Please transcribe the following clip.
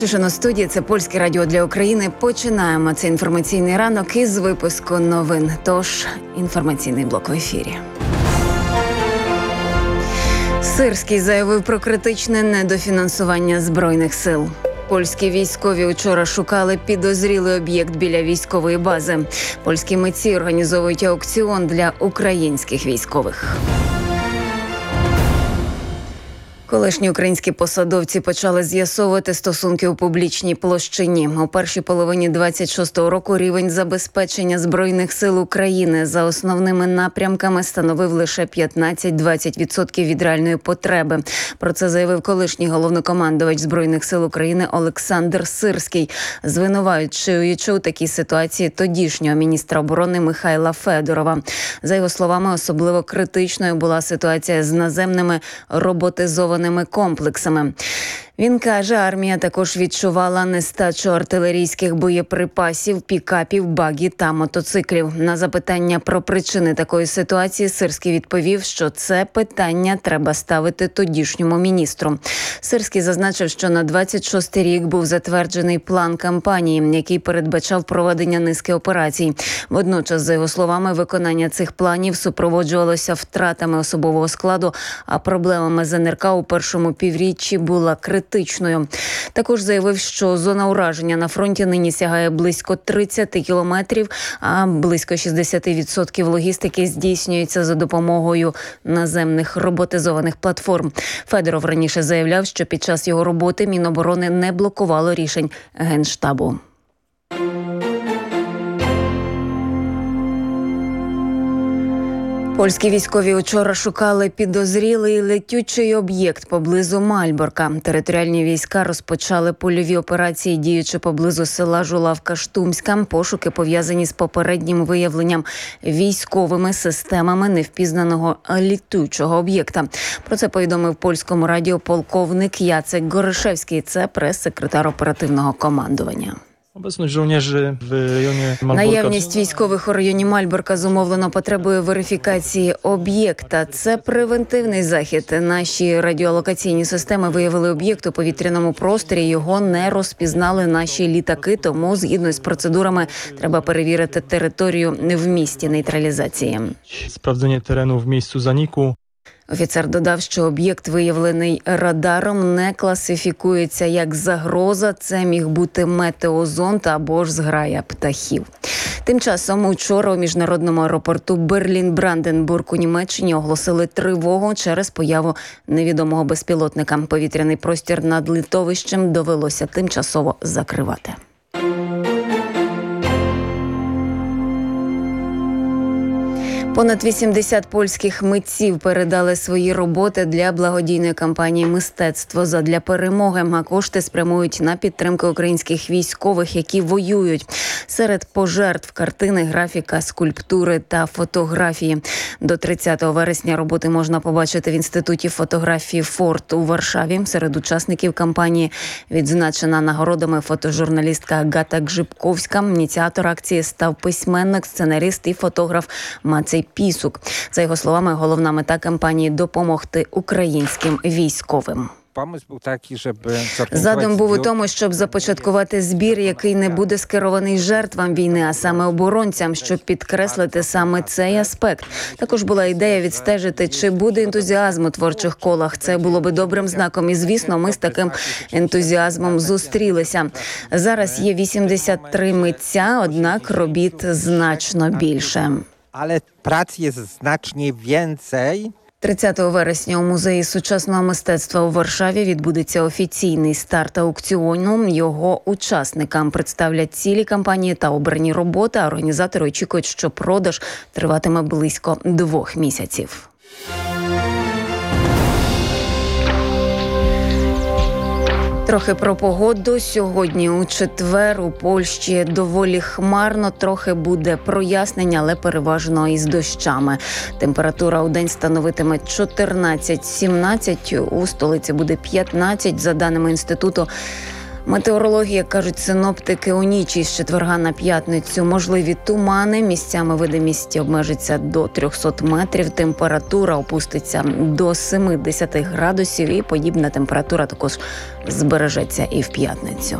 На студії це Польське радіо для України. Починаємо цей інформаційний ранок із випуску новин. Тож, інформаційний блок в ефірі. Сирський заявив про критичне недофінансування Збройних сил. Польські військові вчора шукали підозрілий об'єкт біля військової бази. Польські митці організовують аукціон для українських військових. Колишні українські посадовці почали з'ясовувати стосунки у публічній площині. У першій половині 26-го року рівень забезпечення Збройних сил України за основними напрямками становив лише 15-20% від реальної потреби. Про це заявив колишній головнокомандувач Збройних сил України Олександр Сирський, звинувачуючи у такій ситуації тодішнього міністра оборони Михайла Федорова. За його словами, особливо критичною була ситуація з наземними роботизованими комплексами. Він каже, армія також відчувала нестачу артилерійських боєприпасів, пікапів, багі та мотоциклів. На запитання про причини такої ситуації Сирський відповів, що це питання треба ставити тодішньому міністру. Сирський зазначив, що на 26-й рік був затверджений план кампанії, який передбачав проведення низки операцій. Водночас, за його словами, виконання цих планів супроводжувалося втратами особового складу, а проблемами з НРК у першому півріччі була критичною. Також заявив, що зона ураження на фронті нині сягає близько 30 кілометрів, а близько 60% логістики здійснюється за допомогою наземних роботизованих платформ. Федоров раніше заявляв, що під час його роботи Міноборони не блокувало рішень Генштабу. Польські військові вчора шукали підозрілий летючий об'єкт поблизу Мальборка. Територіальні війська розпочали польові операції, діючи поблизу села Жулавка-Штумська. Пошуки пов'язані з попереднім виявленням військовими системами невпізнаного літучого об'єкта. Про це повідомив польському радіо полковник Яцек Горишевський. Це прес-секретар оперативного командування. Наявність військових у районі Мальборка зумовлено потребою верифікації об'єкта. Це превентивний захід. Наші радіолокаційні системи виявили об'єкт у повітряному просторі. Його не розпізнали наші літаки, тому згідно з процедурами треба перевірити територію в місті нейтралізації. Спrawdzenie terenu w miejscu zaniku. Офіцер додав, що об'єкт, виявлений радаром, не класифікується як загроза. Це міг бути метеозонд або ж зграя птахів. Тим часом учора у міжнародному аеропорту Берлін-Бранденбург у Німеччині оголосили тривогу через появу невідомого безпілотника. Повітряний простір над литовищем довелося тимчасово закривати. Понад 80 польських митців передали свої роботи для благодійної кампанії «Мистецтво задля перемоги», а кошти спрямують на підтримку українських військових, які воюють. Серед пожертв – картини, графіка, скульптури та фотографії. До 30 вересня роботи можна побачити в Інституті фотографії «Форт» у Варшаві. Серед учасників кампанії відзначена нагородами фотожурналістка Агата Гжибковська. Ініціатор акції став письменник, сценаріст і фотограф Мацей Пісук. За його словами, головна мета кампанії – допомогти українським військовим. Задум був у тому, щоб започаткувати збір, який не буде скерований жертвам війни, а саме оборонцям, щоб підкреслити саме цей аспект. Також була ідея відстежити, чи буде ентузіазм у творчих колах. Це було би добрим знаком. І, звісно, ми з таким ентузіазмом зустрілися. Зараз є 83 митця, однак робіт значно більше. Але праc jest znacznie więcej. 30 вересня у Музеї сучасного мистецтва у Варшаві відбудеться офіційний старт аукціону. Його учасникам представлять цілі кампанії та обрані роботи, а організатори очікують, що продаж триватиме близько 2 місяців. Трохи про погоду. Сьогодні у четвер у Польщі доволі хмарно, трохи буде прояснення, але переважно із дощами. Температура у день становитиме 14-17, у столиці буде 15, за даними Інституту Метеорологія, кажуть синоптики, у ніч із четверга на п'ятницю можливі тумани. Місцями видимість обмежиться до 300 метрів. Температура опуститься до 70 градусів і подібна температура також збережеться і в п'ятницю.